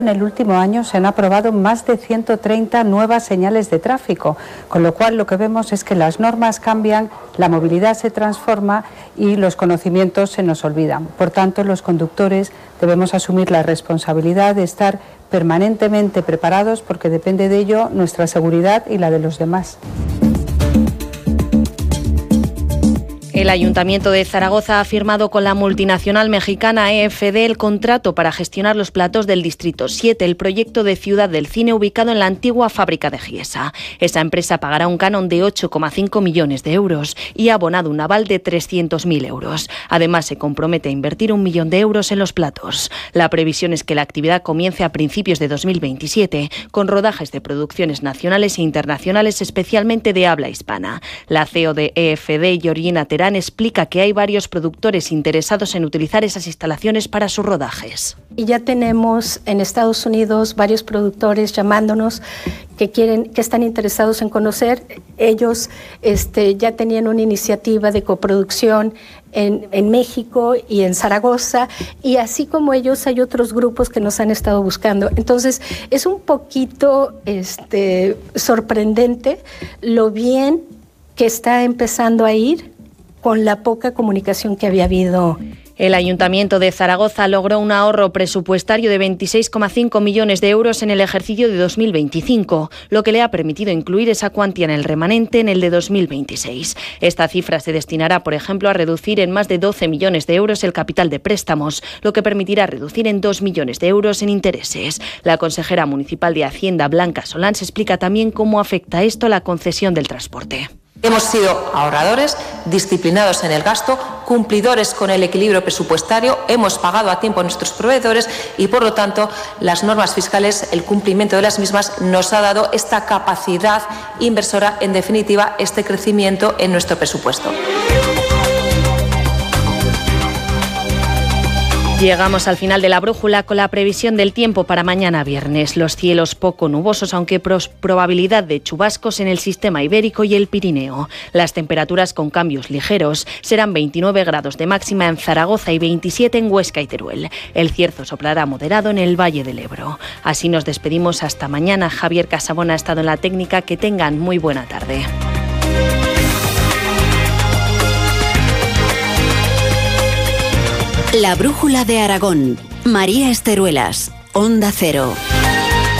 En el último año se han aprobado más de 130 nuevas señales de tráfico, con lo cual lo que vemos es que las normas cambian, la movilidad se transforma y los conocimientos se nos olvidan. Por tanto, los conductores debemos asumir la responsabilidad de estar permanentemente preparados, porque depende de ello nuestra seguridad y la de los demás. El Ayuntamiento de Zaragoza ha firmado con la multinacional mexicana EFD el contrato para gestionar los platos del Distrito 7, el proyecto de ciudad del cine ubicado en la antigua fábrica de Giesa. Esa empresa pagará un canon de 8,5 millones de euros y ha abonado un aval de 300.000 euros. Además, se compromete a invertir 1 millón de euros en los platos. La previsión es que la actividad comience a principios de 2027, con rodajes de producciones nacionales e internacionales, especialmente de habla hispana. La CEO de EFD, Georgina Terán, explica que hay varios productores interesados en utilizar esas instalaciones para sus rodajes. Y ya tenemos en Estados Unidos varios productores llamándonos que están interesados en conocer. Ellos ya tenían una iniciativa de coproducción en México y en Zaragoza, y así como ellos hay otros grupos que nos han estado buscando. Entonces es un poquito sorprendente lo bien que está empezando a ir con la poca comunicación que había habido. El Ayuntamiento de Zaragoza logró un ahorro presupuestario de 26,5 millones de euros en el ejercicio de 2025, lo que le ha permitido incluir esa cuantía en el remanente en el de 2026. Esta cifra se destinará, por ejemplo, a reducir en más de 12 millones de euros el capital de préstamos, lo que permitirá reducir en 2 millones de euros en intereses. La consejera municipal de Hacienda, Blanca Solans, explica también cómo afecta esto a la concesión del transporte. Hemos sido ahorradores, disciplinados en el gasto, cumplidores con el equilibrio presupuestario, hemos pagado a tiempo a nuestros proveedores y, por lo tanto, las normas fiscales, el cumplimiento de las mismas, nos ha dado esta capacidad inversora, en definitiva, este crecimiento en nuestro presupuesto. Llegamos al final de la brújula con la previsión del tiempo para mañana viernes. Los cielos poco nubosos, aunque probabilidad de chubascos en el sistema ibérico y el Pirineo. Las temperaturas con cambios ligeros serán 29 grados de máxima en Zaragoza y 27 en Huesca y Teruel. El cierzo soplará moderado en el Valle del Ebro. Así nos despedimos hasta mañana. Javier Casabona ha estado en la técnica. Que tengan muy buena tarde. La brújula de Aragón. María Esteruelas, Onda Cero.